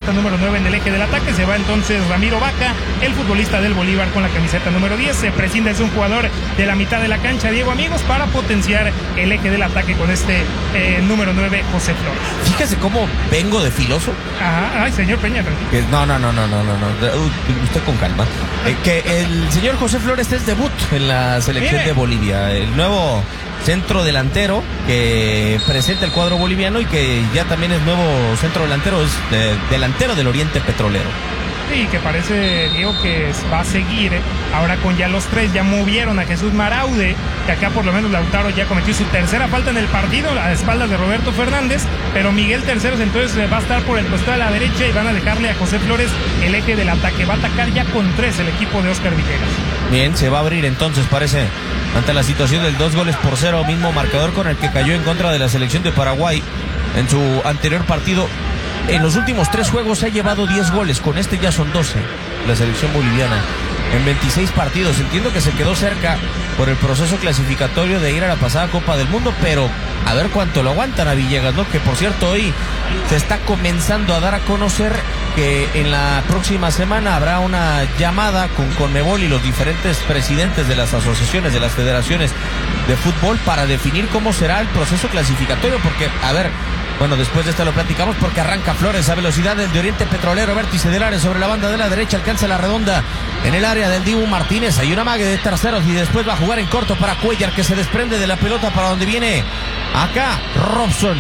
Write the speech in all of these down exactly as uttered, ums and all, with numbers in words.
camiseta número nueve en el eje del ataque. Se va entonces Ramiro Vaca, el futbolista del Bolívar, con la camiseta número diez. Se prescinde de un jugador de la mitad de la cancha, Diego Amigos, para potenciar el eje del ataque con este eh, número nueve, José Flores. Fíjese cómo vengo de filoso. Ajá, ay, señor Peña, tranquilo. Que, no, no, no, no, no, no, no. Usted con calma. Eh, que el señor José Flores es debut en la selección Mire. de Bolivia. El nuevo centro delantero que presenta el cuadro boliviano y que ya también es nuevo centro delantero, es de, delantero del Oriente Petrolero. Sí, que parece, Diego, que va a seguir ahora con ya los tres. Ya movieron a Jesús Maraude, que acá por lo menos Lautaro ya cometió su tercera falta en el partido a espaldas de Roberto Fernández, pero Miguel Terceros entonces va a estar por el costado de la derecha y van a dejarle a José Flores el eje del ataque. Va a atacar ya con tres el equipo de Oscar Villegas. Bien, se va a abrir entonces, parece, ante la situación del dos goles por cero, mismo marcador con el que cayó en contra de la selección de Paraguay en su anterior partido. En los últimos tres juegos se ha llevado diez goles, con este ya son doce, la selección boliviana, en veintiséis partidos. Entiendo que se quedó cerca por el proceso clasificatorio de ir a la pasada Copa del Mundo, pero a ver cuánto lo aguantan a Villegas, ¿no? Que por cierto hoy se está comenzando a dar a conocer que en la próxima semana habrá una llamada con Conmebol y los diferentes presidentes de las asociaciones, de las federaciones de fútbol, para definir cómo será el proceso clasificatorio, porque, a ver, bueno, después de esto lo platicamos, porque arranca Flores a velocidad del de Oriente Petrolero, vértice del área sobre la banda de la derecha, alcanza la redonda en el área del Dibu Martínez. Hay una mague de Terceros y después va a jugar en corto para Cuellar, que se desprende de la pelota para donde viene acá Robson.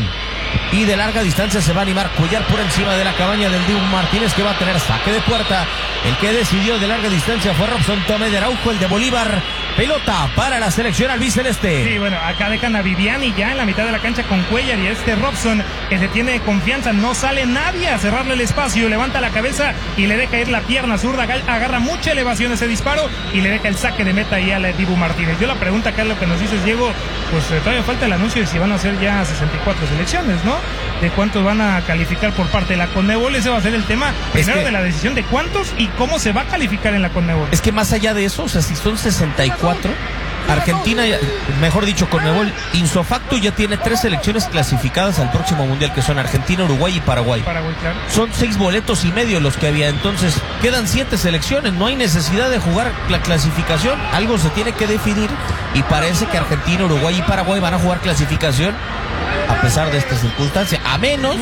Y de larga distancia se va a animar Cuellar por encima de la cabaña del Dibu Martínez, que va a tener saque de puerta. El que decidió de larga distancia fue Robson Tomé de Araujo, el de Bolívar. Pelota para la selección albiceleste. Sí, bueno, acá dejan a Viviani ya en la mitad de la cancha con Cuellar y este Robson, que se tiene confianza, no sale nadie a cerrarle el espacio, levanta la cabeza y le deja ir la pierna zurda, agarra mucha elevación ese disparo y le deja el saque de meta ahí a la Dibu Martínez. Yo la pregunta acá es lo que nos dices, Diego, pues eh, todavía falta el anuncio de si van a hacer ya sesenta y cuatro selecciones, ¿no? De cuántos van a calificar por parte de la Conmebol. Ese va a ser el tema primero que, de la decisión de cuántos y cómo se va a calificar en la Conmebol. Es que más allá de eso, o sea, si son sesenta y cuatro, Argentina, mejor dicho, Conmebol, insofacto ya tiene tres selecciones clasificadas al próximo Mundial, que son Argentina, Uruguay y Paraguay. Paraguay, claro. Son seis boletos y medio los que había, entonces quedan siete selecciones, no hay necesidad de jugar la clasificación, algo se tiene que definir y parece que Argentina, Uruguay y Paraguay van a jugar clasificación a pesar de esta circunstancia, a menos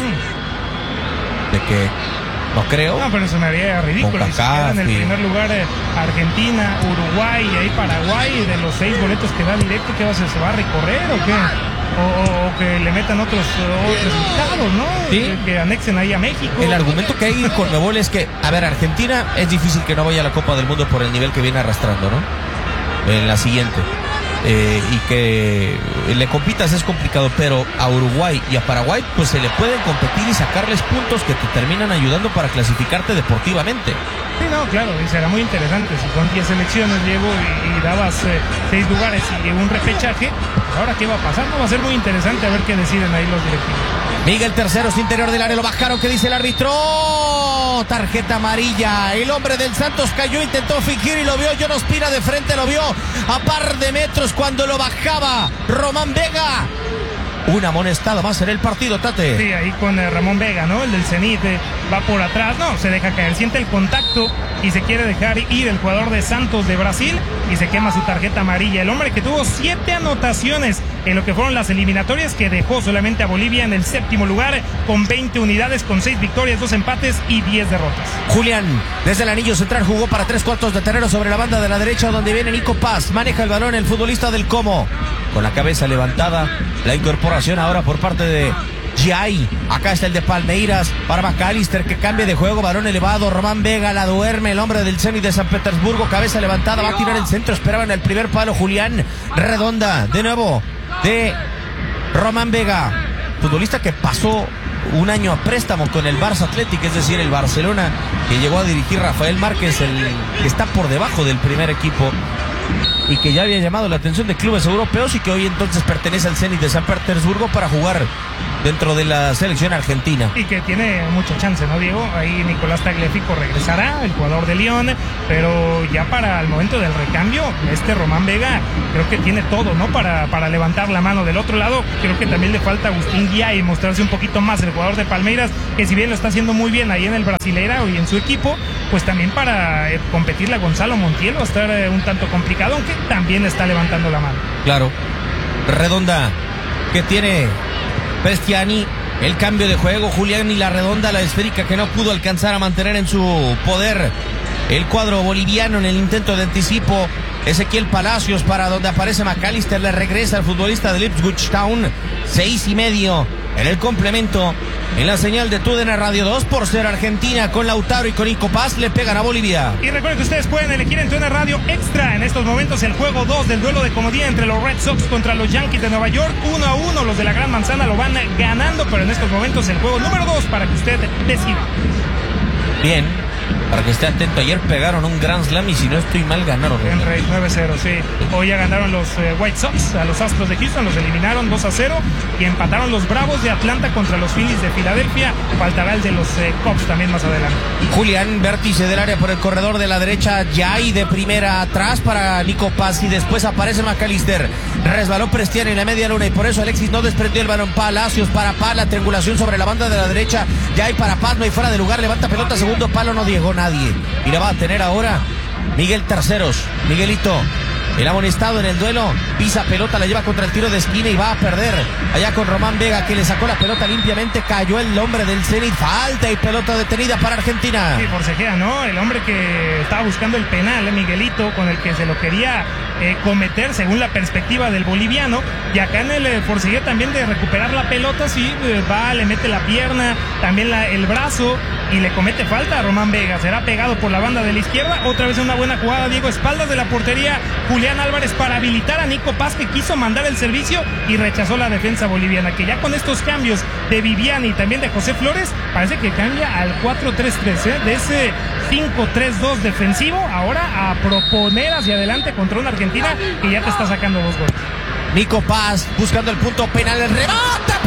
mm. de que, no creo. No, pero se me haría ridículo. Si se queda en el primer lugar eh, Argentina, Uruguay y ahí Paraguay, y de los seis boletos que da directo, ¿qué va a hacer? ¿Se va a recorrer o qué? O, o que le metan otros, otros resultados, ¿no? ¿Sí? Que, que anexen ahí a México. El argumento que hay con Conmebol es que, a ver, Argentina es difícil que no vaya a la Copa del Mundo por el nivel que viene arrastrando, ¿no? En la siguiente. Eh, y que le compitas es complicado, pero a Uruguay y a Paraguay pues se le pueden competir y sacarles puntos que te terminan ayudando para clasificarte deportivamente. Sí, no, claro, y será muy interesante. Si son diez selecciones, Diego, y, y dabas eh, seis lugares y un repechaje, pues ahora qué va a pasar, no va a ser muy interesante a ver qué deciden ahí los directivos. Miguel Terceros, interior del área, lo bajaron, ¿qué dice el árbitro? Tarjeta amarilla, el hombre del Santos cayó, intentó fingir y lo vio, John Ospina de frente lo vio a par de metros cuando lo bajaba Román Vega. Una amonestada más en el partido, Tate. Sí, ahí con eh, Ramón Vega, ¿no? El del Zenit eh, va por atrás, no, se deja caer, siente el contacto y se quiere dejar ir el jugador de Santos de Brasil y se quema su tarjeta amarilla. El hombre que tuvo siete anotaciones en lo que fueron las eliminatorias, que dejó solamente a Bolivia en el séptimo lugar con veinte unidades, con seis victorias, dos empates y diez derrotas. Julián, desde el anillo central, jugó para tres cuartos de terreno sobre la banda de la derecha, donde viene Nico Paz, maneja el balón el futbolista del Como, con la cabeza levantada, la incorporación ahora por parte de Jai. Acá está el de Palmeiras para McAllister, que cambia de juego, balón elevado, Román Vega la duerme, el hombre del Zenit de San Petersburgo, cabeza levantada, va a tirar el centro, esperaban el primer palo, Julián, redonda, de nuevo, de Román Vega, futbolista que pasó un año a préstamo con el Barça Athletic, es decir, el Barcelona, que llegó a dirigir Rafael Márquez, el que está por debajo del primer equipo y que ya había llamado la atención de clubes europeos y que hoy entonces pertenece al Zenit de San Petersburgo para jugar dentro de la selección argentina. Y que tiene mucha chance, ¿no, Diego? Ahí Nicolás Tagliafico regresará, el jugador de Lyon, pero ya para el momento del recambio, este Román Vega creo que tiene todo, ¿no? Para, para levantar la mano. Del otro lado, creo que también le falta a Agustín Guía y mostrarse un poquito más, el jugador de Palmeiras, que si bien lo está haciendo muy bien ahí en el Brasileirao y en su equipo, pues también para eh, competirle a Gonzalo Montiel va a estar eh, un tanto complicado, aunque también está levantando la mano. Claro. Redonda, que tiene Bestiani, el cambio de juego, Julián y la redonda, la esférica que no pudo alcanzar a mantener en su poder el cuadro boliviano en el intento de anticipo. Ezequiel Palacios para donde aparece McAllister, le regresa al futbolista del Ipswich Town. Seis y medio en el complemento, en la señal de TUDN Radio. Dos por cero Argentina, con Lautaro y con Nico Paz le pegan a Bolivia. Y recuerden que ustedes pueden elegir en TUDN Radio Extra en estos momentos el juego dos del duelo de comodidad entre los Red Sox contra los Yankees de Nueva York. Uno a uno, los de la Gran Manzana lo van ganando, pero en estos momentos el juego número dos para que usted decida. Bien, para que esté atento, ayer pegaron un Grand Slam y si no estoy mal ganaron. En Rey nueve cero, sí. Hoy ya ganaron los eh, White Sox a los Astros de Houston, los eliminaron dos a cero y empataron los Bravos de Atlanta contra los Phillies de Filadelfia. Faltará el de los eh, Cubs también más adelante. Julián, vértice del área por el corredor de la derecha, ya y de primera atrás para Nico Paz y después aparece McAllister. Resbaló Prestiani en la media luna y por eso Alexis no desprendió el balón. Palacios para Paz, la triangulación sobre la banda de la derecha, ya hay para Paz, no hay fuera de lugar, levanta pelota, segundo palo, no llegó nadie. Y la va a tener ahora Miguel Terceros. Miguelito, el amonestado en el duelo, pisa pelota, la lleva contra el tiro de esquina y va a perder allá con Román Vega, que le sacó la pelota limpiamente, cayó el hombre del Zenit, falta y pelota detenida para Argentina. Sí, forcejea, ¿no? El hombre que estaba buscando el penal, Miguelito, con el que se lo quería eh, cometer según la perspectiva del boliviano, y acá en el eh, forcejeo también de recuperar la pelota, sí, eh, va, le mete la pierna, también la, el brazo, y le comete falta a Román Vega. Será pegado por la banda de la izquierda, otra vez una buena jugada, Diego, espaldas de la portería, Julián Álvarez para habilitar a Nico Paz, que quiso mandar el servicio y rechazó la defensa boliviana, que ya con estos cambios de Viviani y también de José Flores, parece que cambia al cuatro tres tres, ¿eh? De ese cinco tres dos defensivo, ahora a proponer hacia adelante contra una Argentina que ya te está sacando dos goles. Nico Paz buscando el punto penal, el remate.